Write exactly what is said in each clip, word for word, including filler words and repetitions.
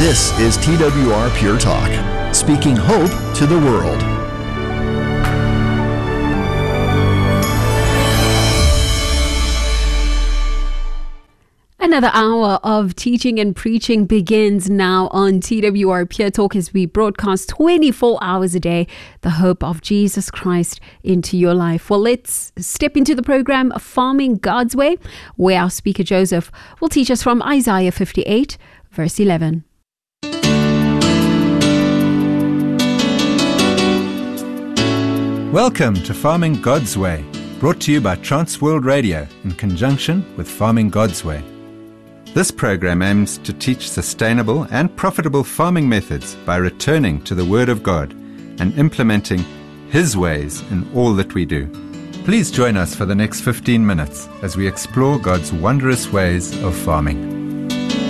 This is T W R Pure Talk, speaking hope to the world. Another hour of teaching and preaching begins now on T W R Pure Talk as we broadcast twenty-four hours a day, the hope of Jesus Christ into your life. Well, let's step into the program Farming God's Way, where our speaker Joseph will teach us from Isaiah fifty-eight, verse eleven. Welcome to Farming God's Way, brought to you by Transworld Radio in conjunction with Farming God's Way. This program aims to teach sustainable and profitable farming methods by returning to the Word of God and implementing His ways in all that we do. Please join us for the next fifteen minutes as we explore God's wondrous ways of farming.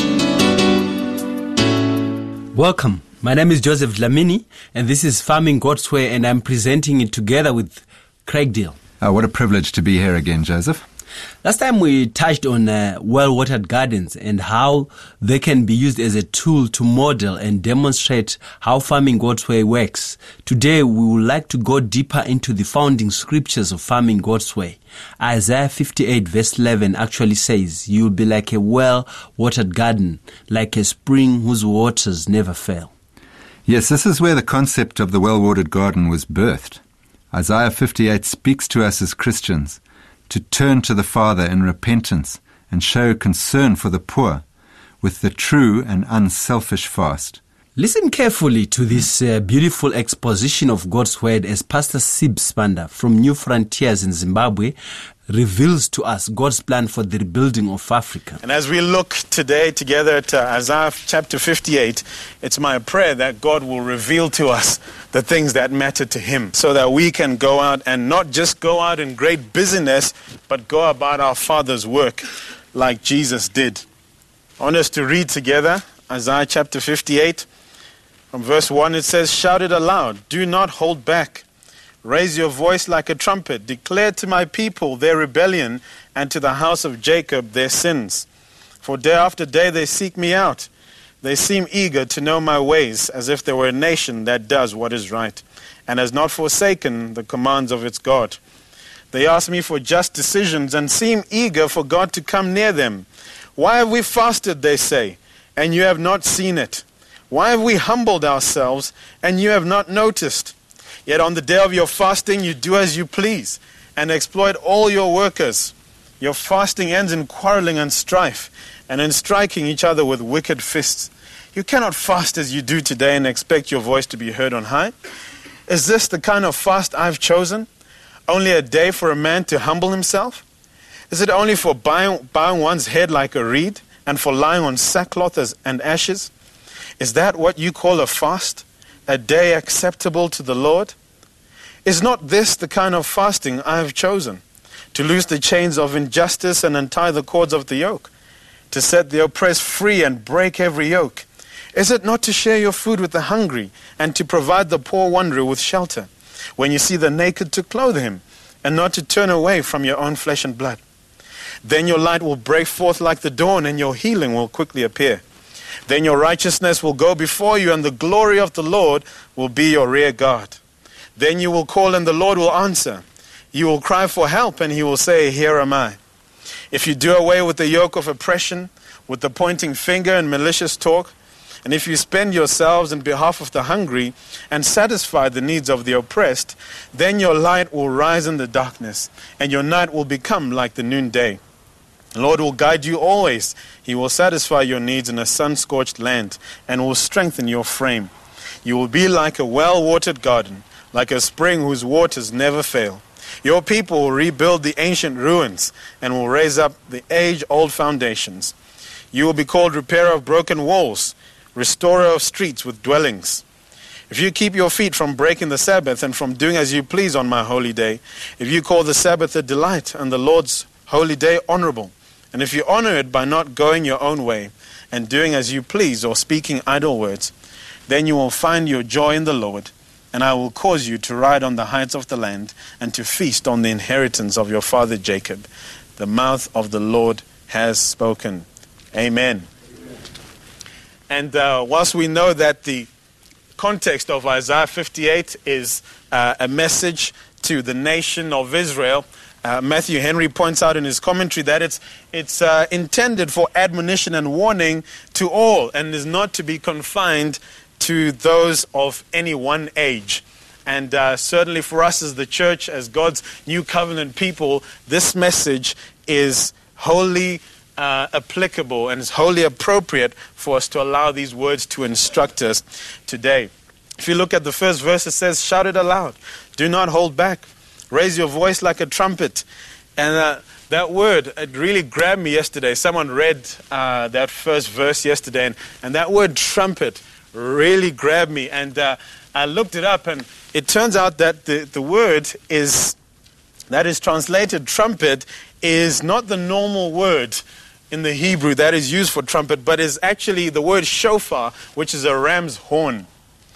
Welcome. My name is Joseph Dlamini, and this is Farming God's Way, and I'm presenting it together with Craig Deal. Oh, what a privilege to be here again, Joseph. Last time we touched on uh, well-watered gardens and how they can be used as a tool to model and demonstrate how Farming God's Way works. Today we would like to go deeper into the founding scriptures of Farming God's Way. Isaiah fifty-eight verse eleven actually says, "You will be like a well-watered garden, like a spring whose waters never fail." Yes, this is where the concept of the well-watered garden was birthed. Isaiah fifty-eight speaks to us as Christians to turn to the Father in repentance and show concern for the poor with the true and unselfish fast. Listen carefully to this uh, beautiful exposition of God's Word as Pastor Sib Spanda from New Frontiers in Zimbabwe reveals to us God's plan for the rebuilding of Africa. And as we look today together at uh, Isaiah chapter fifty-eight, it's my prayer that God will reveal to us the things that matter to Him so that we can go out and not just go out in great busyness, but go about our Father's work like Jesus did. I want us to read together Isaiah chapter fifty-eight. From verse one it says, "Shout it aloud, do not hold back. Raise your voice like a trumpet. Declare to my people their rebellion and to the house of Jacob their sins. For day after day they seek me out. They seem eager to know my ways, as if they were a nation that does what is right and has not forsaken the commands of its God. They ask me for just decisions and seem eager for God to come near them. Why have we fasted, they say, and you have not seen it? Why have we humbled ourselves and you have not noticed? Yet on the day of your fasting, you do as you please and exploit all your workers. Your fasting ends in quarreling and strife and in striking each other with wicked fists. You cannot fast as you do today and expect your voice to be heard on high. Is this the kind of fast I've chosen? Only a day for a man to humble himself? Is it only for bowing, bowing one's head like a reed and for lying on sackcloth as, and ashes? Is that what you call a fast? A day acceptable to the Lord? Is not this the kind of fasting I have chosen? To loose the chains of injustice and untie the cords of the yoke? To set the oppressed free and break every yoke? Is it not to share your food with the hungry and to provide the poor wanderer with shelter? When you see the naked, to clothe him and not to turn away from your own flesh and blood? Then your light will break forth like the dawn and your healing will quickly appear. Then your righteousness will go before you, and the glory of the Lord will be your rear guard. Then you will call, and the Lord will answer. You will cry for help, and He will say, here am I. If you do away with the yoke of oppression, with the pointing finger and malicious talk, and if you spend yourselves in behalf of the hungry and satisfy the needs of the oppressed, then your light will rise in the darkness, and your night will become like the noonday. The Lord will guide you always. He will satisfy your needs in a sun-scorched land and will strengthen your frame. You will be like a well-watered garden, like a spring whose waters never fail. Your people will rebuild the ancient ruins and will raise up the age-old foundations. You will be called repairer of broken walls, restorer of streets with dwellings. If you keep your feet from breaking the Sabbath and from doing as you please on my holy day, if you call the Sabbath a delight and the Lord's holy day honorable, and if you honor it by not going your own way and doing as you please or speaking idle words, then you will find your joy in the Lord, and I will cause you to ride on the heights of the land and to feast on the inheritance of your father Jacob. The mouth of the Lord has spoken. Amen. And uh, whilst we know that the context of Isaiah fifty-eight is uh, a message to the nation of Israel, uh, Matthew Henry points out in his commentary that it's it's uh, intended for admonition and warning to all and is not to be confined to those of any one age. And uh, certainly for us as the church, as God's new covenant people, this message is wholly uh, applicable and is wholly appropriate for us to allow these words to instruct us today. If you look at the first verse, it says, shout it aloud. Do not hold back. Raise your voice like a trumpet. And uh, that word, it really grabbed me yesterday. Someone read uh, that first verse yesterday, and, and that word trumpet really grabbed me. And uh, I looked it up, and it turns out that the, the word is, that is translated trumpet, is not the normal word in the Hebrew that is used for trumpet, but is actually the word shofar, which is a ram's horn.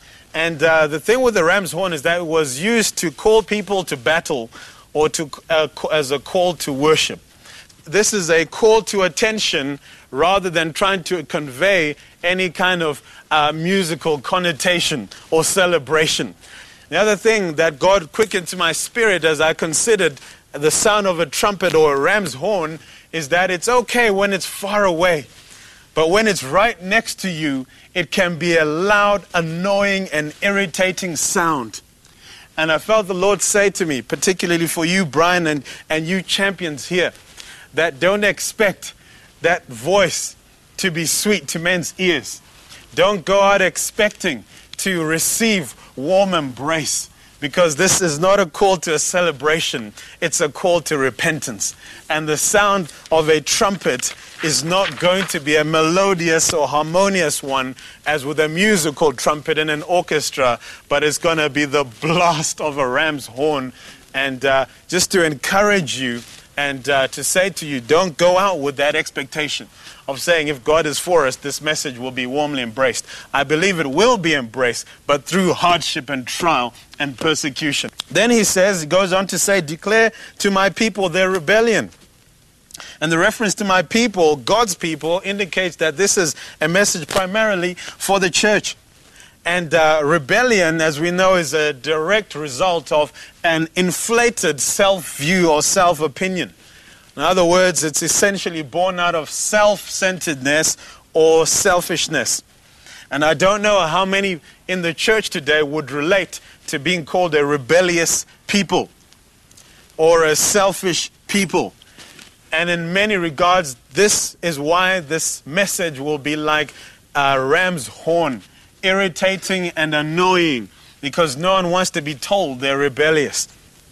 And uh, the thing with the ram's horn is that it was used to call people to battle or to uh, as a call to worship. This is a call to attention rather than trying to convey any kind of uh, musical connotation or celebration. The other thing that God quickened to my spirit as I considered the sound of a trumpet or a ram's horn is that it's okay when it's far away. But when it's right next to you, it can be a loud, annoying, and irritating sound. And I felt the Lord say to me, particularly for you, Brian, and, and you champions here, that don't expect that voice to be sweet to men's ears. Don't go out expecting to receive warm embrace, because this is not a call to a celebration, it's a call to repentance. And the sound of a trumpet is not going to be a melodious or harmonious one as with a musical trumpet in an orchestra, but it's going to be the blast of a ram's horn. And uh, just to encourage you and uh, to say to you, don't go out with that expectation of saying if God is for us, this message will be warmly embraced. I believe it will be embraced, but through hardship and trial and persecution. Then he says, he goes on to say, declare to my people their rebellion. And the reference to my people, God's people, indicates that this is a message primarily for the church. And uh, rebellion, as we know, is a direct result of an inflated self-view or self-opinion. In other words, it's essentially born out of self-centeredness or selfishness. And I don't know how many in the church today would relate to being called a rebellious people or a selfish people. And in many regards, this is why this message will be like a ram's horn, irritating and annoying, because no one wants to be told they're rebellious.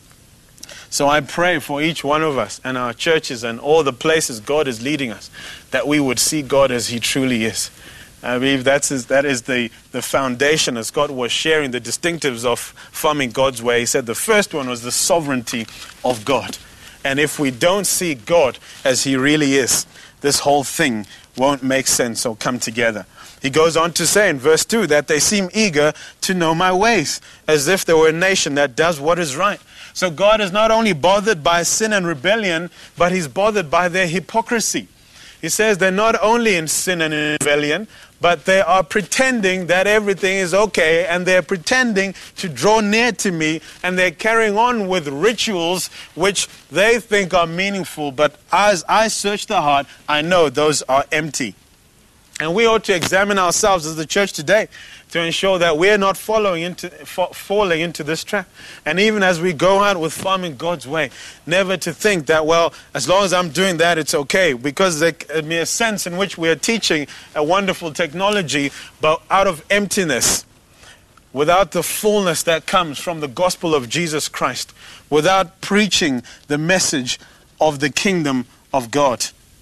So I pray for each one of us and our churches and all the places God is leading us, that we would see God as He truly is. I believe that's his, that is the, the foundation, as God was sharing the distinctives of farming God's way. He said the first one was the sovereignty of God. And if we don't see God as He really is, this whole thing won't make sense or come together. He goes on to say in verse two that they seem eager to know my ways, as if they were a nation that does what is right. So God is not only bothered by sin and rebellion, but He's bothered by their hypocrisy. He says they're not only in sin and in rebellion, but they are pretending that everything is okay, and they're pretending to draw near to me, and they're carrying on with rituals which they think are meaningful, but as I search the heart, I know those are empty. And we ought to examine ourselves as the church today to ensure that we're not following into, fa- falling into this trap. And even as we go out with farming God's way, never to think that, well, as long as I'm doing that, it's okay. Because there's a mere sense in which we are teaching a wonderful technology, but out of emptiness, without the fullness that comes from the gospel of Jesus Christ, without preaching the message of the kingdom of God.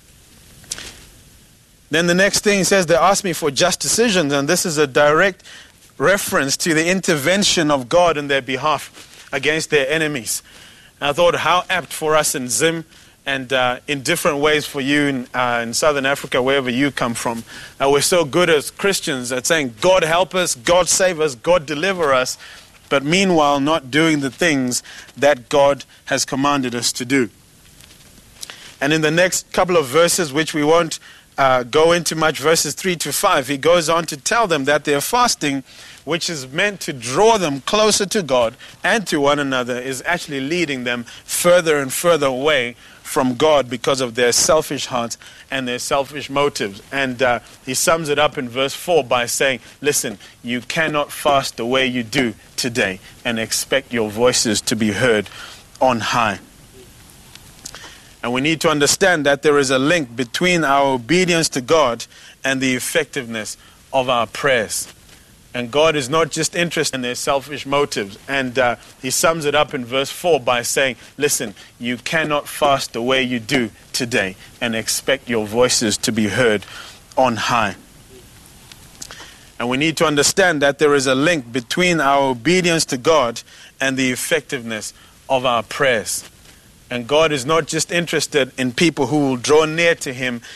Then the next thing he says, they ask me for just decisions, and this is a direct reference to the intervention of God in their behalf against their enemies. And I thought how apt for us in Zim and uh, in different ways for you in, uh, in Southern Africa, wherever you come from. Uh, we're so good as Christians at saying, God help us, God save us, God deliver us, but meanwhile not doing the things that God has commanded us to do. And in the next couple of verses, which we won't uh, go into much, verses three to five, he goes on to tell them that their fasting, which is meant to draw them closer to God and to one another, is actually leading them further and further away from God because of their selfish hearts and their selfish motives. And uh, he sums it up in verse four by saying, listen, you cannot fast the way you do today and expect your voices to be heard on high. And we need to understand that there is a link between our obedience to God and the effectiveness of our prayers. And God is not just interested in their selfish motives. And uh, he sums it up in verse four by saying, listen, you cannot fast the way you do today and expect your voices to be heard on high. And we need to understand that there is a link between our obedience to God and the effectiveness of our prayers. And God is not just interested in people who will draw near to him